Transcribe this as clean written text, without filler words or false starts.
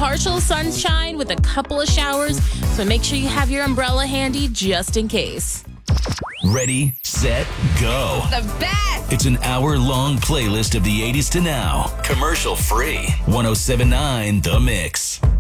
partial sunshine with a couple of showers, so make sure you have your umbrella handy just in case. Ready, set, go. The best! It's an hour-long playlist of the 80s to now. Commercial free. 107.9 The Mix.